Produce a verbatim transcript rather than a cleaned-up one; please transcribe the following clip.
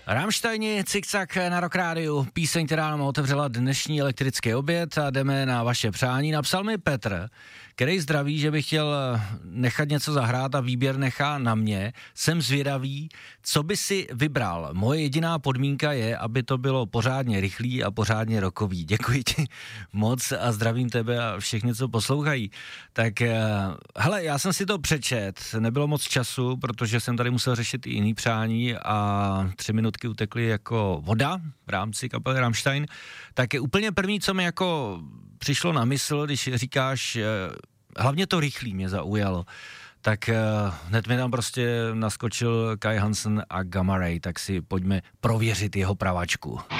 Rammsteini, Cikcak na Rock Rádiu, píseň, která nám otevřela dnešní elektrický oběd a jdeme na vaše přání. Napsal mi Petr, který zdraví, že bych chtěl nechat něco zahrát a výběr nechá na mě. Jsem zvědavý, co by si vybral. Moje jediná podmínka je, aby to bylo pořádně rychlý a pořádně rockový. Děkuji ti moc a zdravím tebe a všechny, co poslouchají. Tak hele, já jsem si to přečet, nebylo moc času, protože jsem tady musel řešit i jiný přání a tři minutky utekly jako voda v rámci kapely Rammstein. Tak je úplně první, co mi jako přišlo na mysl, když říkáš, hlavně to rychlý mě zaujalo, tak hned mi tam prostě naskočil Kai Hansen a Gamma Ray, tak si pojďme prověřit jeho pravačku.